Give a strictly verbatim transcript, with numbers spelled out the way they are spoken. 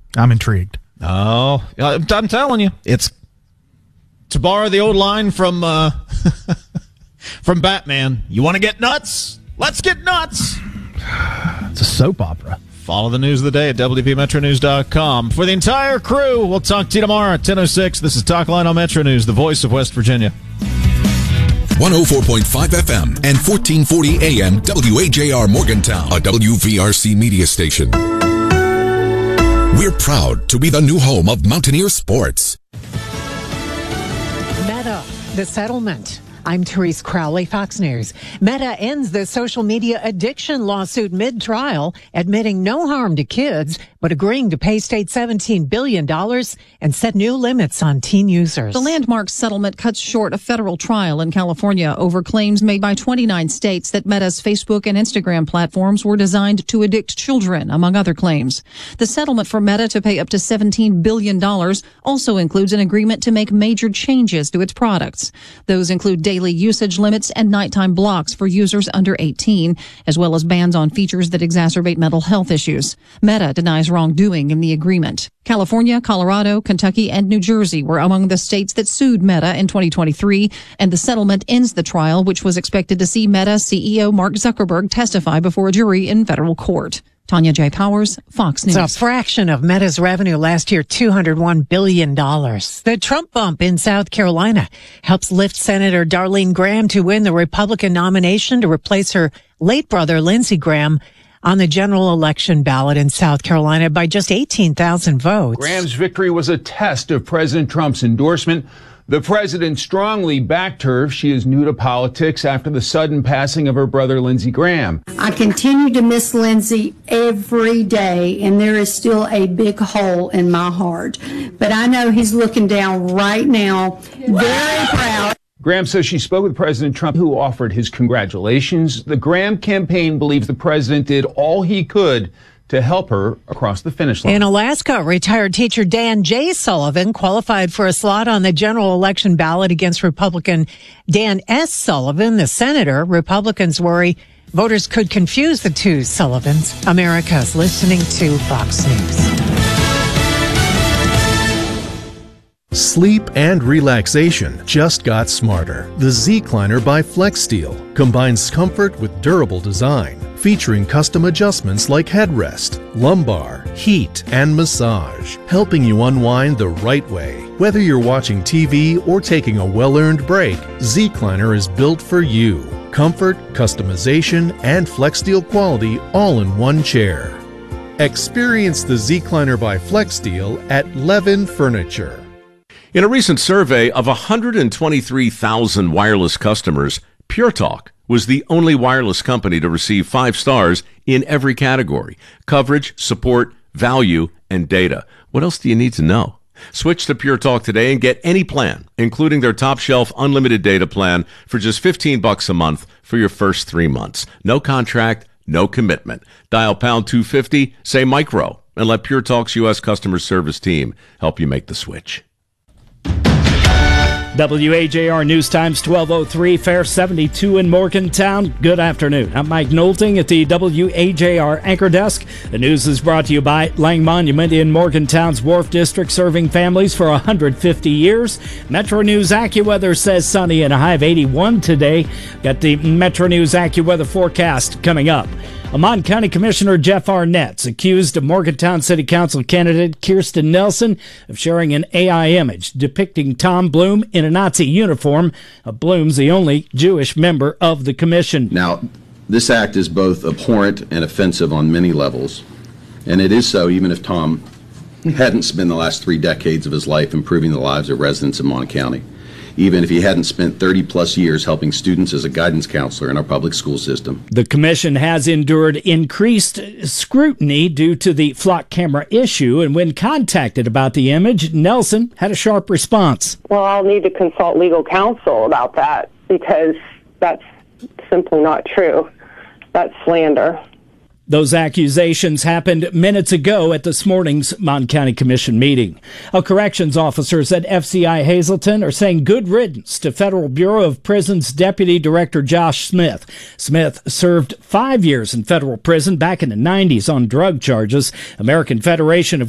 I'm intrigued. Oh, I'm telling you, it's to borrow the old line from uh, from Batman. You want to get nuts? Let's get nuts. It's a soap opera. Follow the news of the day at W P Metro News dot com. For the entire crew, we'll talk to you tomorrow at ten oh six. This is Talk Line on Metro News, the voice of West Virginia. one oh four point five F M and fourteen forty A M W A J R Morgantown, a W V R C media station. We're proud to be the new home of Mountaineer Sports. Meta, the settlement. I'm Therese Crowley, Fox News. Meta ends the social media addiction lawsuit mid-trial, admitting no harm to kids, but agreeing to pay state seventeen billion dollars and set new limits on teen users. The landmark settlement cuts short a federal trial in California over claims made by twenty-nine states that Meta's Facebook and Instagram platforms were designed to addict children, among other claims. The settlement for Meta to pay up to seventeen billion dollars also includes an agreement to make major changes to its products. Those include daily usage limits and nighttime blocks for users under eighteen, as well as bans on features that exacerbate mental health issues. Meta denies wrongdoing in the agreement. California, Colorado, Kentucky, and New Jersey were among the states that sued Meta in twenty twenty-three, and the settlement ends the trial, which was expected to see Meta C E O Mark Zuckerberg testify before a jury in federal court. Tanya J. Powers, Fox News. It's a fraction of Meta's revenue last year, two hundred one billion dollars. The Trump bump in South Carolina helps lift Senator Darlene Graham to win the Republican nomination to replace her late brother, Lindsey Graham, on the general election ballot in South Carolina by just eighteen thousand votes. Graham's victory was a test of President Trump's endorsement. The president strongly backed her. She is new to politics after the sudden passing of her brother, Lindsey Graham. I continue to miss Lindsey every day, and there is still a big hole in my heart. But I know he's looking down right now, very proud. Graham says she spoke with President Trump, who offered his congratulations. The Graham campaign believes the president did all he could to help her across the finish line. In Alaska, retired teacher Dan J. Sullivan qualified for a slot on the general election ballot against Republican Dan S. Sullivan, the senator. Republicans worry voters could confuse the two Sullivans. America's listening to Fox News. Sleep and relaxation just got smarter. The Zecliner by FlexSteel combines comfort with durable design, featuring custom adjustments like headrest, lumbar, heat, and massage, helping you unwind the right way. Whether you're watching T V or taking a well-earned break, Zecliner is built for you. Comfort, customization, and FlexSteel quality all in one chair. Experience the Zecliner by FlexSteel at Levin Furniture. In a recent survey of one hundred twenty-three thousand wireless customers, Pure Talk was the only wireless company to receive five stars in every category: coverage, support, value, and data. What else do you need to know? Switch to Pure Talk today and get any plan, including their top shelf unlimited data plan, for just fifteen bucks a month for your first three months. No contract, no commitment. Dial pound two fifty, say micro, and let Pure Talk's U S customer service team help you make the switch. W A J R News Times twelve oh three, Fair seventy-two in Morgantown. Good afternoon. I'm Mike Nolting at the W A J R Anchor Desk. The news is brought to you by Lang Monument in Morgantown's Wharf District, serving families for one hundred fifty years. Metro News AccuWeather says sunny and a high of eighty-one today. Got the Metro News AccuWeather forecast coming up. Amman County Commissioner Jeff Arnett's accused of Morgantown City Council candidate Kirsten Nelson of sharing an A I image depicting Tom Bloom in a Nazi uniform. Bloom's the only Jewish member of the commission. Now, this act is both abhorrent and offensive on many levels, and it is so even if Tom hadn't spent the last three decades of his life improving the lives of residents of Mon County, even if he hadn't spent thirty plus years helping students as a guidance counselor in our public school system. The commission has endured increased scrutiny due to the flock camera issue, and when contacted about the image, Nelson had a sharp response. Well, I'll need to consult legal counsel about that, because that's simply not true. That's slander. Those accusations happened minutes ago at this morning's Mon County Commission meeting. A corrections officers at F C I Hazleton are saying good riddance to Federal Bureau of Prisons Deputy Director Josh Smith. Smith served five years in federal prison back in the nineties on drug charges. American Federation of